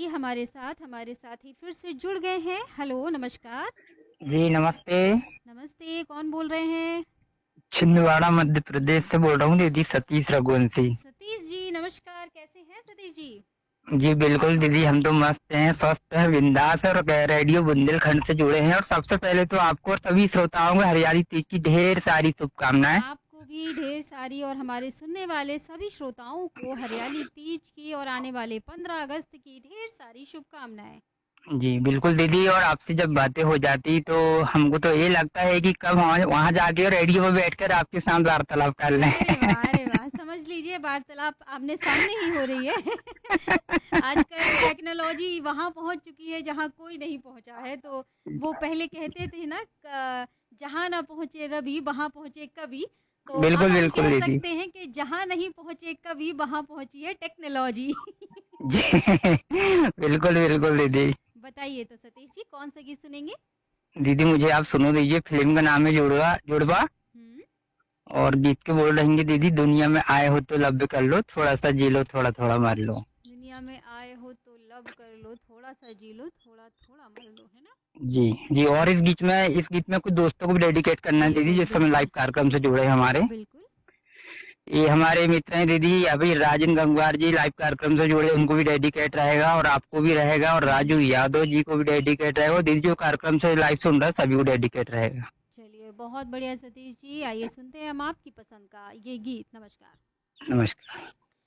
हमारे साथ ही फिर से जुड़ गए हैं। हेलो, नमस्कार। जी नमस्ते। नमस्ते, कौन बोल रहे हैं? छिंदवाड़ा मध्य प्रदेश से बोल रहा हूँ दीदी, सतीश रघुवंशी। सतीश जी, नमस्कार। कैसे हैं सतीश जी? जी बिल्कुल दीदी, हम तो मस्त हैं, स्वस्थ हैं, बिंदास है, और रेडियो बुंदेलखंड से जुड़े हैं। और सबसे पहले तो आपको और सभी श्रोताओं को हरियाली तीज की ढेर सारी शुभकामनाएं। आपको भी ढेर सारी, और हमारे सुनने वाले सभी श्रोताओं को हरियाली तीज की और आने वाले 15 अगस्त की ढेर सारी शुभकामनाएं। जी बिल्कुल दीदी, और आपसे जब बातें हो जाती तो हमको तो ये लगता है कि कब वहाँ वहाँ जाके रेडियो में बैठकर आपके साथ वार्तालाप कर लें। अरे वाह, समझ लीजिए वार्तालाप आमने सामने ही हो रही है। आजकल टेक्नोलॉजी वहाँ पहुँच चुकी है जहाँ कोई नहीं पहुँचा है। तो वो पहले कहते थे ना, जहाँ ना पहुँचे रवि वहाँ पहुँचे कवि। तो अब बिल्कुल हम बिल्कुल कह दीदी। सकते हैं कि जहाँ नहीं पहुँचे कवि वहाँ पहुँची है टेक्नोलॉजी। जी बिल्कुल बिल्कुल दीदी। बताइए तो सतीश जी, कौन सा गीत सुनेंगे? दीदी मुझे आप सुनो दीजिए, फिल्म का नाम है जुड़वा जुड़वा। हम्म। और गीत के बोल रहेंगे दीदी, दुनिया में आए हो तो लब कर लो, थोड़ा सा जी लो, थोड़ा थोड़ा मर लो। दुनिया में आए हो तो लब कर लो, थोड़ा सा जी लो, थोड़ा थोड़ा मर लो, है ना? जी जी। और इस गीत में कुछ दोस्तों को भी डेडिकेट करना है दीदी, बिल्कुल जिस समय लाइव बिल्कुल। कार्यक्रम से जुड़े हैं हमारे। बिल्कुल। ये हमारे मित्र हैं दीदी, अभी राजन गंगवार जी लाइव कार्यक्रम से जुड़े, उनको भी डेडिकेट रहेगा, और आपको भी रहेगा, और राजू यादव जी को भी डेडिकेट रहेगा, और दीदी जो कार्यक्रम से लाइव सुन रहा है सभी को डेडिकेट रहेगा। चलिए, बहुत बढ़िया सतीश जी। आइए सुनते हैं हम आपकी पसंद का ये गीत। नमस्कार। नमस्कार।